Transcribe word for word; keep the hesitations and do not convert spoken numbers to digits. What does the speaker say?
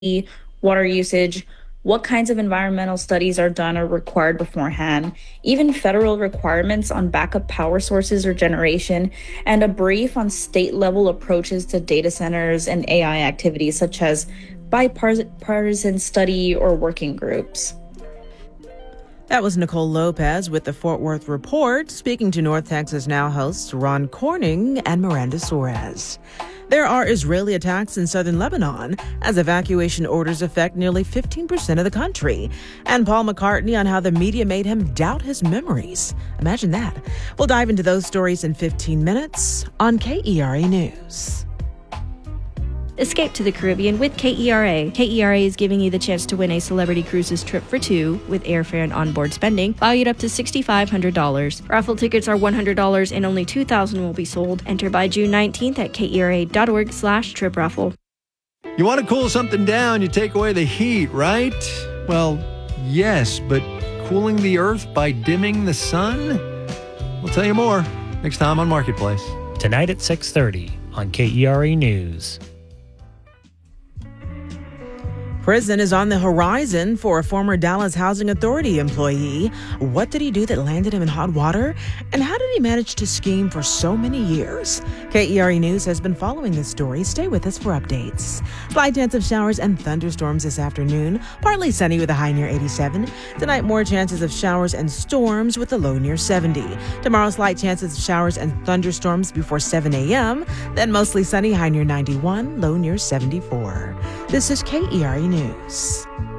water usage, what kinds of environmental studies are done or required beforehand, even federal requirements on backup power sources or generation, and a brief on state level approaches to data centers and A I activities such as bipartisan study or working groups. That was Nicole Lopez with the Fort Worth Report, speaking to North Texas Now hosts Ron Corning and Miranda Suarez. There are Israeli attacks in southern Lebanon as evacuation orders affect nearly fifteen percent of the country. And Paul McCartney on how the media made him doubt his memories. Imagine that. We'll dive into those stories in fifteen minutes on K E R A News. Escape to the Caribbean with K E R A. K E R A is giving you the chance to win a Celebrity Cruises trip for two with airfare and onboard spending, valued up to six thousand five hundred dollars. Raffle tickets are one hundred dollars and only two thousand will be sold. Enter by June nineteenth at kera.org slash trip raffle. You want to cool something down, you take away the heat, right? Well, yes, but cooling the earth by dimming the sun? We'll tell you more next time on Marketplace. Tonight at six thirty on K E R A News. Prison is on the horizon for a former Dallas Housing Authority employee. What did he do that landed him in hot water? And how did he manage to scheme for so many years? K E R A News has been following this story. Stay with us for updates. Slight chance of showers and thunderstorms this afternoon. Partly sunny with a high near eighty-seven. Tonight, more chances of showers and storms with a low near seventy. Tomorrow, slight chances of showers and thunderstorms before seven a.m. Then mostly sunny, high near ninety-one, low near seventy-four. This is K E R A News.